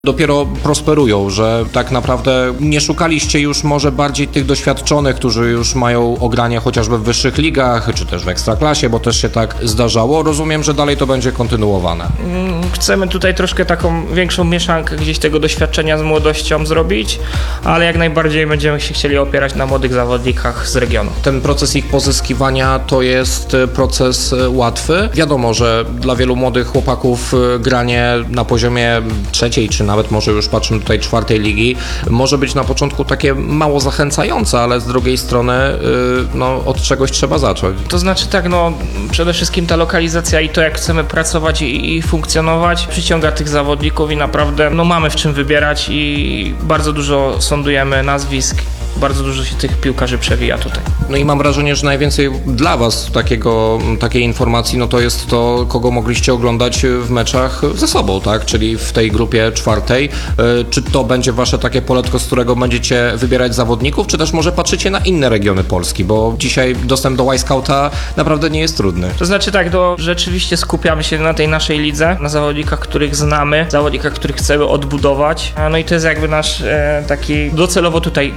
Dopiero prosperują, że tak naprawdę nie szukaliście już może bardziej tych doświadczonych, którzy już mają ogranie chociażby w wyższych ligach, czy też w Ekstraklasie, bo też się tak zdarzało. Rozumiem, że dalej to będzie kontynuowane. Chcemy tutaj troszkę taką większą mieszankę gdzieś tego doświadczenia z młodością zrobić, ale jak najbardziej będziemy się chcieli opierać na młodych zawodnikach z regionu. Ten proces ich pozyskiwania to jest proces łatwy. Wiadomo, że dla wielu młodych chłopaków granie na poziomie trzeciej, czy nawet może już patrzymy tutaj czwartej ligi, może być na początku takie mało zachęcające, ale z drugiej strony od czegoś trzeba zacząć. To znaczy tak, przede wszystkim ta lokalizacja i to, jak chcemy pracować i funkcjonować, przyciąga tych zawodników i naprawdę mamy w czym wybierać i bardzo dużo sądujemy nazwisk. Bardzo dużo się tych piłkarzy przewija tutaj. No i mam wrażenie, że najwięcej dla was takiej informacji, to jest to, kogo mogliście oglądać w meczach ze sobą, tak? Czyli w tej grupie czwartej. Czy to będzie wasze takie poletko, z którego będziecie wybierać zawodników, czy też może patrzycie na inne regiony Polski, bo dzisiaj dostęp do Y-Scouta naprawdę nie jest trudny. To znaczy tak, rzeczywiście skupiamy się na tej naszej lidze, na zawodnikach, których znamy, zawodnikach, których chcemy odbudować. No i to jest jakby nasz taki docelowo tutaj